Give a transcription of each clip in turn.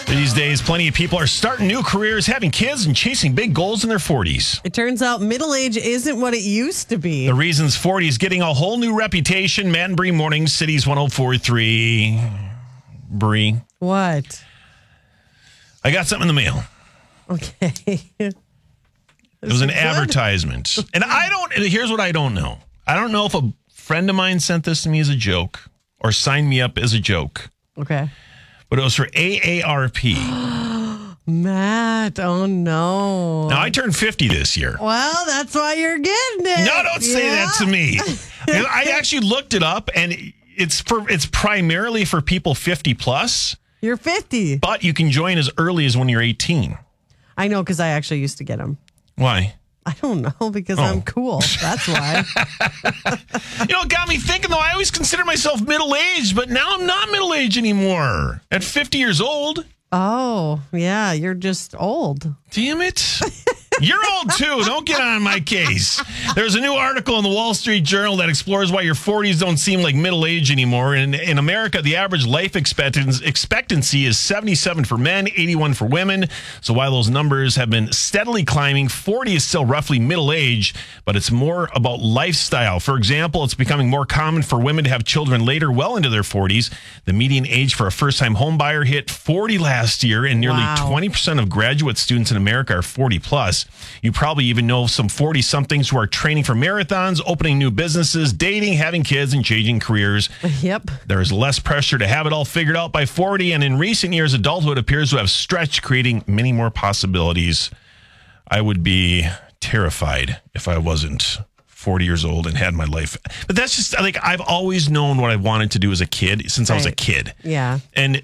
These days, plenty of people are starting new careers, having kids, and chasing big goals in their 40s. It turns out middle age isn't what it used to be. The reasons 40 is getting a whole new reputation. Matt and Bree Mornings, Cities 104.3. Bree. What? I got something in the mail. Okay. It was an advertisement. And here's what I don't know. I don't know if a friend of mine sent this to me as a joke or signed me up as a joke. Okay. But it was for AARP. Matt, oh no. Now, I turned 50 this year. Well, that's why you're getting it. No, don't say that to me. I actually looked it up, and it's primarily for people 50 plus. You're 50. But you can join as early as when you're 18. I know, because I actually used to get them. Why? I don't know, because I'm cool. That's why. It got me thinking, though. I always consider myself middle-aged, but now I'm not middle-aged anymore. At 50 years old. Oh, yeah. You're just old. Damn it. You're old, too. Don't get on my case. There's a new article in the Wall Street Journal that explores why your 40s don't seem like middle age anymore. And in America, the average life expectancy is 77 for men, 81 for women. So while those numbers have been steadily climbing, 40 is still roughly middle age, but it's more about lifestyle. For example, it's becoming more common for women to have children later, well into their 40s. The median age for a first-time home buyer hit 40 last year, and nearly 20% of graduate students in America are 40 plus. You probably even know some 40-somethings who are training for marathons, opening new businesses, dating, having kids, and changing careers. Yep. There is less pressure to have it all figured out by 40, and in recent years, adulthood appears to have stretched, creating many more possibilities. I would be terrified if I wasn't 40 years old and had my life. But that's just, I've always known what I wanted to do as a kid since I was a kid. Yeah. And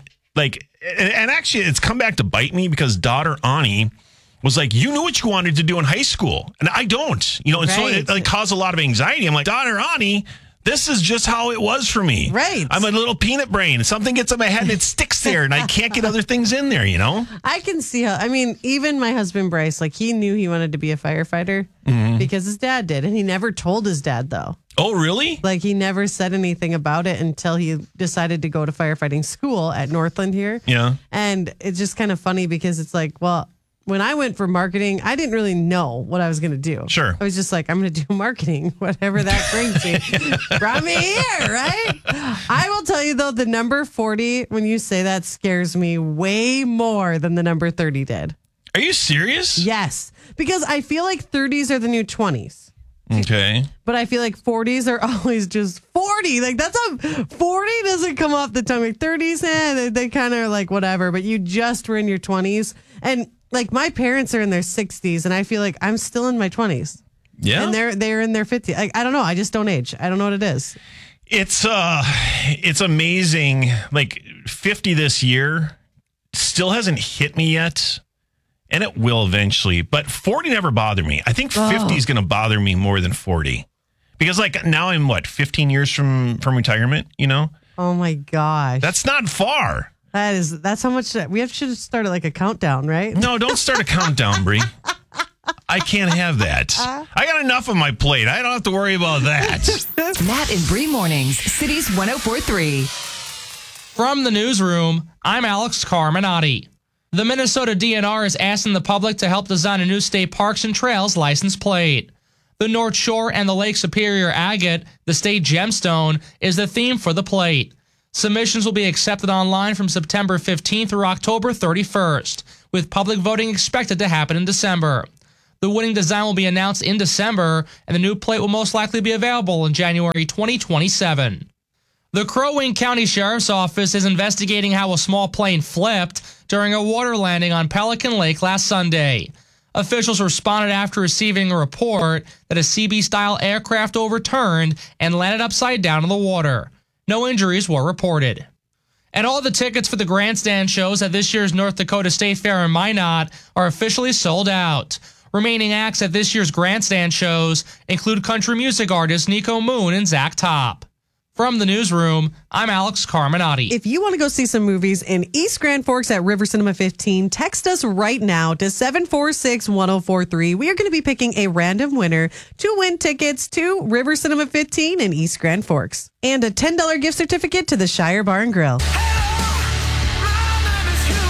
actually, it's come back to bite me because daughter Ani was like, you knew what you wanted to do in high school. And I don't, and so it caused a lot of anxiety. I'm like, daughter Ani, this is just how it was for me. Right. I'm a little peanut brain. Something gets in my head and it sticks there and I can't get other things in there, I can see how, even my husband, Bryce, he knew he wanted to be a firefighter because his dad did. And he never told his dad, though. Oh, really? He never said anything about it until he decided to go to firefighting school at Northland here. Yeah. And it's just kind of funny because it's when I went for marketing, I didn't really know what I was going to do. Sure. I was just I'm going to do marketing, whatever that brings me. Brought me here, right? I will tell you, though, the number 40, when you say that, scares me way more than the number 30 did. Are you serious? Yes. Because I feel like 30s are the new 20s. Okay. But I feel like 40s are always just 40. 40 doesn't come off the tongue. 30s, they kind of are whatever, but you just were in your 20s. And my parents are in their 60s, and I feel like I'm still in my 20s. Yeah. And they're in their 50s. I don't know. I just don't age. I don't know what it is. It's amazing. 50 this year still hasn't hit me yet, and it will eventually. But 40 never bothered me. I think 50 is going to bother me more than 40. Because now I'm 15 years from retirement, Oh my gosh. That's not far. That's how much we should have started a countdown, right? No, don't start a countdown, Bree. I can't have that. I got enough on my plate. I don't have to worry about that. Matt and Bree Mornings, Cities 104.3. From the newsroom, I'm Alex Carminati. The Minnesota DNR is asking the public to help design a new state parks and trails license plate. The North Shore and the Lake Superior agate, the state gemstone, is the theme for the plate. Submissions will be accepted online from September 15th through October 31st, with public voting expected to happen in December. The winning design will be announced in December, and the new plate will most likely be available in January 2027. The Crow Wing County Sheriff's Office is investigating how a small plane flipped during a water landing on Pelican Lake last Sunday. Officials responded after receiving a report that a CB-style aircraft overturned and landed upside down in the water. No injuries were reported. And all the tickets for the grandstand shows at this year's North Dakota State Fair in Minot are officially sold out. Remaining acts at this year's grandstand shows include country music artists Nico Moon and Zach Top. From the newsroom, I'm Alex Carminati. If you want to go see some movies in East Grand Forks at River Cinema 15, text us right now to 746-1043. We are going to be picking a random winner to win tickets to River Cinema 15 in East Grand Forks and a $10 gift certificate to the Shire Bar and Grill.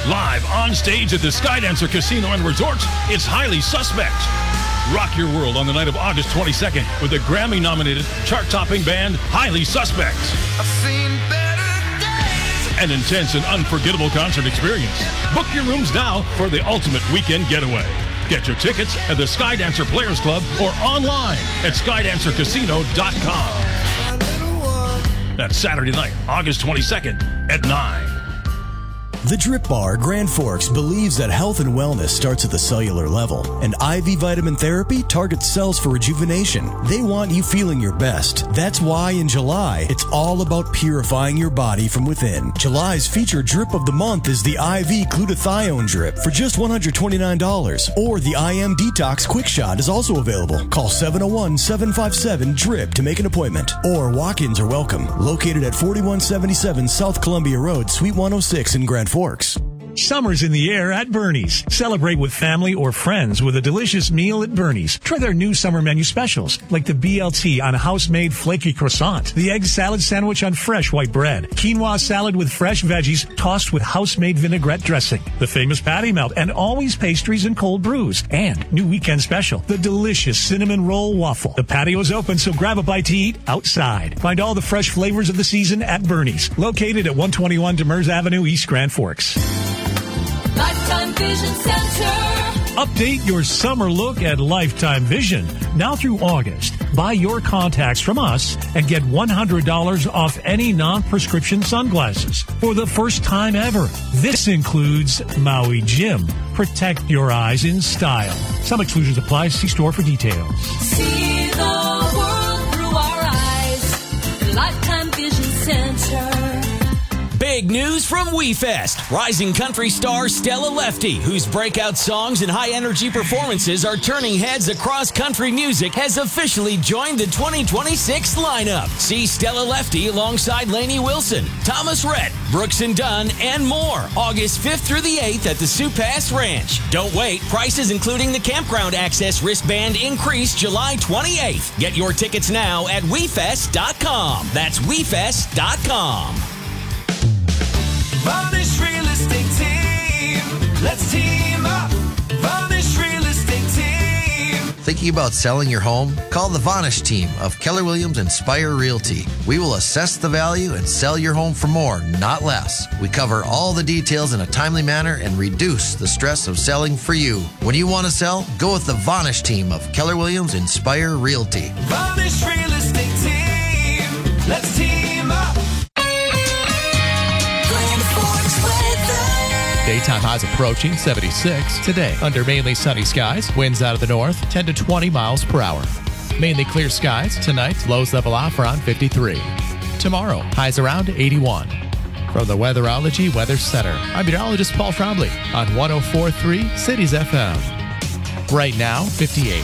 Live on stage at the Skydancer Casino and Resorts, it's Highly Suspect. Rock your world on the night of August 22nd with the Grammy-nominated, chart-topping band Highly Suspect. I've seen better days. An intense and unforgettable concert experience. Book your rooms now for the ultimate weekend getaway. Get your tickets at the Skydancer Players Club or online at skydancercasino.com. That's Saturday night, August 22nd at 9. The Drip Bar Grand Forks believes that health and wellness starts at the cellular level, and IV vitamin therapy targets cells for rejuvenation. They want you feeling your best. That's why in July, it's all about purifying your body from within. July's featured drip of the month is the IV glutathione drip for just $129, or the IM Detox Quick Shot is also available. Call 701-757-DRIP to make an appointment, or walk-ins are welcome. Located at 4177 South Columbia Road, Suite 106 in Grand Forks. Summer's in the air at Bernie's. Celebrate with family or friends with a delicious meal at Bernie's. Try their new summer menu specials, like the BLT on a house-made flaky croissant, the egg salad sandwich on fresh white bread, quinoa salad with fresh veggies tossed with house-made vinaigrette dressing, the famous patty melt, and always pastries and cold brews. And new weekend special, the delicious cinnamon roll waffle. The patio's open, so grab a bite to eat outside. Find all the fresh flavors of the season at Bernie's, located at 121 Demers Avenue, East Grand Forks. Lifetime Vision Center. Update your summer look at Lifetime Vision. Now through August, buy your contacts from us and get $100 off any non-prescription sunglasses for the first time ever. This includes Maui Jim. Protect your eyes in style. Some exclusions apply. See store for details. See the world through our eyes. Lifetime Vision Center. Big news from WeFest. Rising country star Stella Lefty, whose breakout songs and high-energy performances are turning heads across country music, has officially joined the 2026 lineup. See Stella Lefty alongside Lainey Wilson, Thomas Rhett, Brooks and Dunn, and more. August 5th through the 8th at the Sioux Pass Ranch. Don't wait. Prices including the campground access wristband increase July 28th. Get your tickets now at WeFest.com. That's WeFest.com. Varnish Real Estate Team. Let's team up. Varnish Real Estate Team. Thinking about selling your home? Call the Varnish team of Keller Williams Inspire Realty. We will assess the value and sell your home for more, not less. We cover all the details in a timely manner and reduce the stress of selling for you. When you want to sell, go with the Varnish team of Keller Williams Inspire Realty. Varnish Real Estate Team. Let's team up. Daytime highs approaching 76 today. Under mainly sunny skies, winds out of the north 10 to 20 miles per hour. Mainly clear skies tonight, lows level off around 53. Tomorrow, highs around 81. From the Weatherology Weather Center, I'm meteorologist Paul Trombley on 104.3 Cities FM. Right now, 58.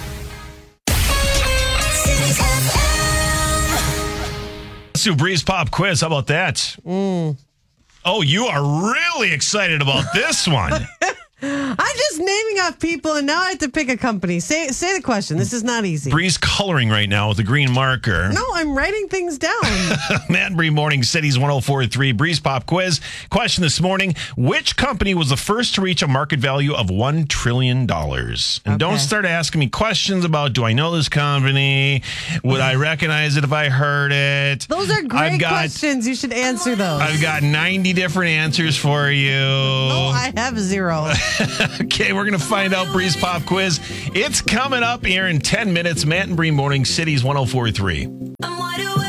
Let's do Breeze Pop quiz. How about that? Oh, you are really excited about this one. I'm just naming off people, and now I have to pick a company. Say the question. This is not easy. Breeze coloring right now with a green marker. No, I'm writing things down. Matt and Bree Morning Cities 104.3 Breeze Pop quiz. Question this morning: which company was the first to reach a market value of $1 trillion? And don't start asking me questions about, do I know this company? Would I recognize it if I heard it? Those are great questions. You should answer those. I've got 90 different answers for you. Oh, I have 0. Okay, we're going to find out. Breeze Pop quiz. It's coming up here in 10 minutes. Matt and Bree Morning Cities 104.3.